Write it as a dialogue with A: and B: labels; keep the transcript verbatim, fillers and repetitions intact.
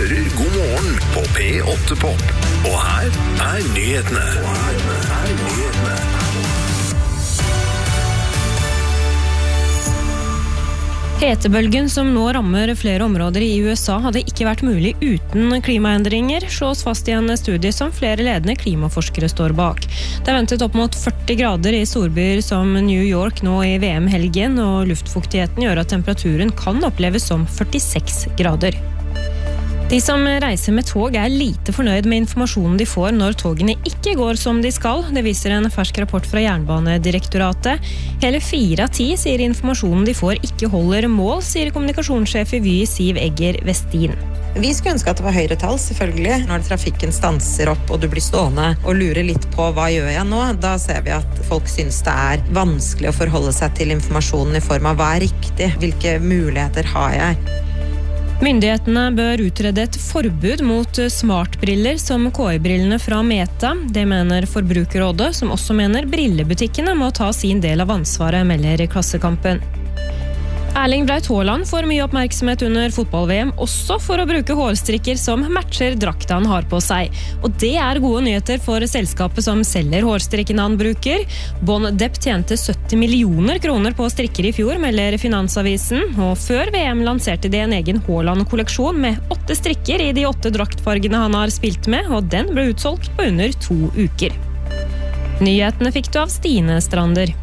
A: hører God morgen på P åtte Pop. Og her er nyhetene. Og her er nyhetene.
B: Hetebølgen som nå rammer flere områder i U S A hadde ikke vært mulig uten klimaendringer, slås fast i en studie som flere ledende klimaforskere står bak. Det er ventet opp mot førti grader i storbyer som New York nå i V M-helgen, og luftfuktigheten gjør at temperaturen kan oppleves som førtiseks grader. De som reiser med tog er lite fornøyd med informasjonen de får når togene ikke går som de skal. Det viser en fersk rapport fra Jernbanedirektoratet. Hele fire av ti sier informasjonen de får ikke holder mål, sier kommunikasjonssjef i Vy Siv Egger Westin.
C: Vi skulle ønske at det var høyere tall, selvfølgelig. Når trafikken stanser opp og du blir stående og lurer litt på hva gjør jeg nå, da ser vi at folk synes det er vanskelig å forholde seg til informasjonen i form av hva er riktig, hvilke muligheter har jeg.
B: Myndighetene bør utrede et forbud mot smartbriller som K I-brillene fra Meta. Det mener Forbrukerrådet, som også mener brillebutikkene må ta sin del av ansvaret, melder Klassekampen. Erling Braut Haaland får mye oppmerksomhet under fotball-V M, også for å bruke hårstrikker som matcher drakta han har på seg. Og det er gode nyheter for selskapet som selger hårstrikkene han bruker. Bon Depp tjente sytti millioner kroner på strikker i fjor, melder Finansavisen. Og før V M lanserte de en egen Haaland-kolleksjon med åtte strikker i de åtte draktfargene han har spilt med, og den ble utsolgt på under to uker. Nyhetene fikk du av Stine Strander.